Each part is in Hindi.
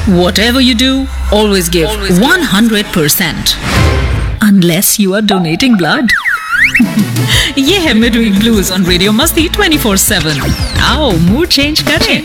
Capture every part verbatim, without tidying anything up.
Whatever you do, always give Always give. one hundred percent. Unless you are donating blood. ये है Midweek Blues on Radio Masti twenty-four seven. आओ mood change करें.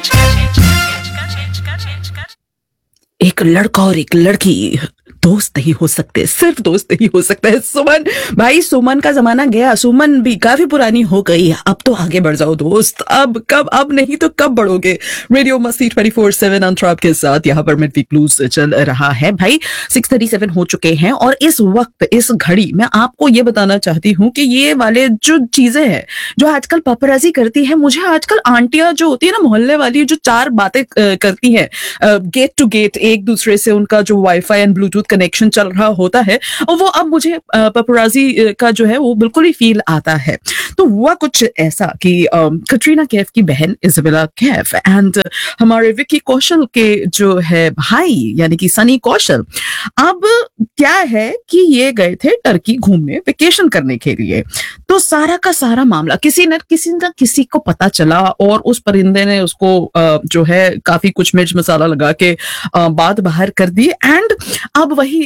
एक लड़का और एक लड़की दोस्त नहीं हो सकते, सिर्फ दोस्त नहीं हो सकते। सुमन भाई, सुमन का जमाना गया, सुमन भी काफी पुरानी हो गई। अब तो आगे बढ़ जाओ दोस्त, अब कब अब नहीं तो कब बढ़ोगे। रेडियो मस्ती ट्वेंटी फोर सेवन अंतराब के साथ यहाँ पर मिडवीक ब्लूज चल रहा है। भाई सिक्स थर्टी सेवन हो चुके हैं और इस वक्त इस घड़ी मैं आपको ये बताना चाहती हूँ कि ये वाले जो चीजें हैं जो आजकल पापराजी करती है, मुझे आजकल आंटियां जो होती है ना मोहल्ले वाली, जो चार बातें करती है गेट टू गेट एक दूसरे से, उनका जो वाईफाई एंड ब्लूटूथ कनेक्शन चल रहा होता है, और वो अब मुझे पपराजी का जो है वो बिल्कुल ही फील आता है। तो हुआ कुछ ऐसा कि कटरीना कैफ की बहन इजाबेला कैफ एंड हमारे विक्की कौशल के जो है भाई यानी कि सनी कौशल, अब क्या है कि ये गए थे टर्की घूमने, वेकेशन करने के लिए। तो सारा का सारा मामला किसी न किसी न किसी को पता चला और उस परिंदे ने उसको जो है काफी कुछ मिर्च मसाला लगा के बात बाहर कर दी। एंड अब वही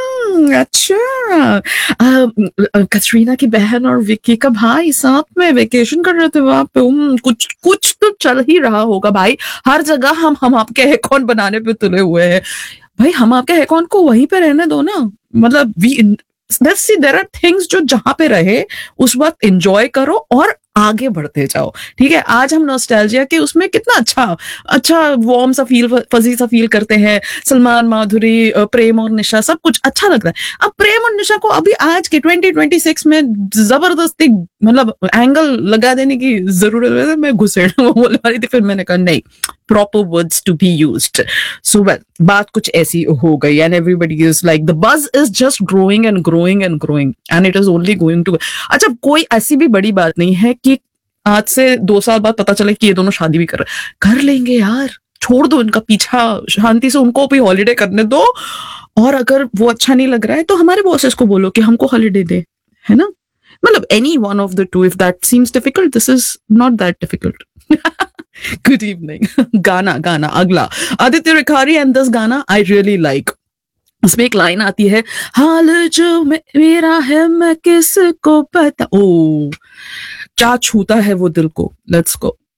अच्छा कटरीना की बहन और विक्की का भाई साथ में वेकेशन कर रहे थे वहां पे, कुछ कुछ तो चल ही रहा होगा भाई। हर जगह हम हम आपके है कौन बनाने पे तुले हुए हैं भाई, हम आपके है कौन को वहीं पे रहने दो ना। मतलब we let's see there are things जो जहां पे रहे उस वक्त एंजॉय करो और आगे बढ़ते जाओ। ठीक है, आज हम नॉस्टैल्जिया के उसमें कितना अच्छा अच्छा वार्म सा फील, फजी सा फील करते हैं। सलमान, माधुरी, प्रेम और निशा, सब कुछ अच्छा लग रहा है। अब प्रेम और निशा को अभी आज के ट्वेंटी ट्वेंटी सिक्स में जबरदस्ती मतलब एंगल लगा देने की जरूरत है। मैं घुसेड़ बोल रही थी, फिर मैंने कहा नहीं, proper words to be used. So well, बात कुछ ऐसी हो गई and everybody is like the buzz is just growing and growing and growing and it is only going to. अच्छा, कोई ऐसी भी बड़ी बात नहीं है कि आज से दो साल बाद पता चले कि ये दोनों शादी भी कर रहे कर लेंगे यार। छोड़ दो इनका पीछा, शांति से उनको भी हॉलीडे करने दो। और अगर वो अच्छा नहीं लग रहा है तो हमारे बॉसेस को बोलो कि हमको हॉलीडे दे, है ना। मतलब any one of the two, if that seems difficult, this is not that difficult. Good evening. गाना गाना अगला आदित्य रिखारी एंड दिस गाना आई रियली लाइक। उसमें एक लाइन आती है, हाल जो मेरा है मैं किसको पता, ओ क्या छूता है वो दिल को। Let's go.